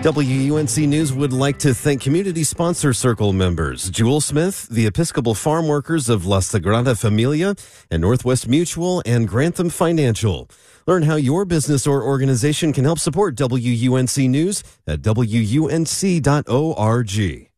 WUNC News would like to thank Community Sponsor Circle members Jewel Smith, the Episcopal Farm Workers of La Sagrada Familia, and Northwest Mutual and Grantham Financial. Learn how your business or organization can help support WUNC News at WUNC.org.